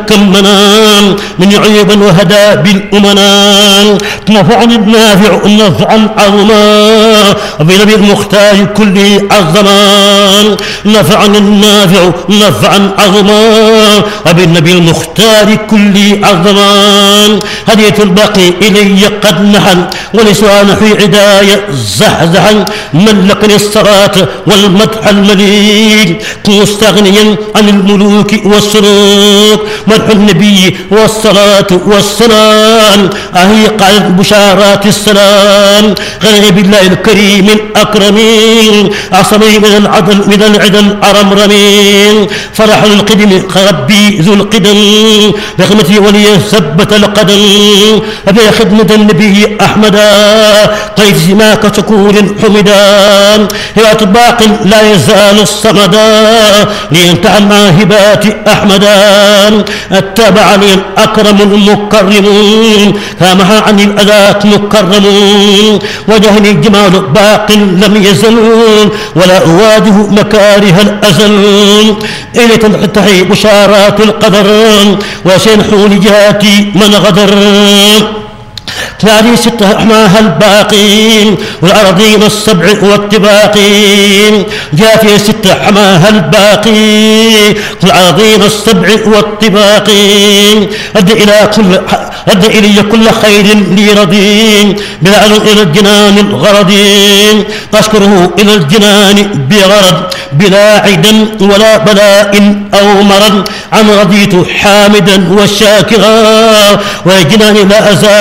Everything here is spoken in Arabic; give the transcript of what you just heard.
كمنا من عيوبا وهدى بالأمنا نفعني النافع نفعا عظما بنبي المختار كله عظما نفعني النافع نفعا عظما وبالنبي المختار كله عظما هديت الباقي إلي قد نحن ولسان في عداية زحزحا ملكني الصلاة والمدح المليك مستغنيا عن الملوك والسلوك مدح النبي والصلاة والسلام أهي قالت بشارات السلام غير بالله الكريم الأكرمين أعصمي من العدل من العدل الأرمرمين فرح القدم ربي ذو القدم بخدمتي ولي ثبت القدم أبي خدمة النبي أحمدا طيف سماك شكور حمدا هبات باق لا يزال الصمدا لينتهى مع هبات أحمدا اتبعني الأكرم المكرم كامها عن الأذات مكرم وجهني جمال باق لم يزل ولا أواجه مكاره الأزل إلي تنحتحي بشارات القدر وسينحون جهاتي من غدر ثاني ستة أحماها الباقين والأراضين السبع والطباقين جافي ستة أحماها الباقين والأراضين السبع والطباقين أدى إلي كل خير لي رضين بلا إلى الجنان غرضين أشكره إلى الجنان بغرض بلا عدا ولا بلاء أو مرض عن رضيت حامدا وشاكرا وجنان لا أزال